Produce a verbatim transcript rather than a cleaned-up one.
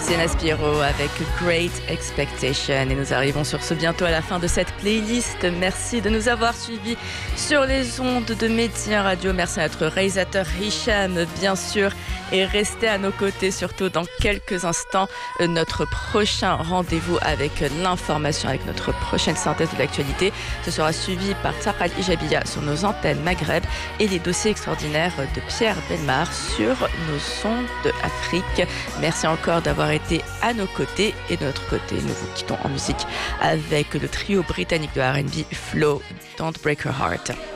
Sienna Spiro avec Great Expectation. Et nous arrivons sur ce bientôt à la fin de cette playlist. Merci de nous avoir suivis sur les ondes de Médien Radio. Merci à notre réalisateur Hicham, bien sûr. Et restez à nos côtés, surtout dans quelques instants. Notre prochain rendez-vous avec l'information, avec notre prochaine synthèse de l'actualité. Ce sera suivi par Taqal Ijabia sur nos antennes Maghreb et les dossiers extraordinaires de Pierre Bellemare sur nos ondes d'Afrique. Merci encore d'avoir été à nos côtés. Et de notre côté, nous vous quittons en musique avec le trio britannique de R and B Flow, Don't Break Your Heart.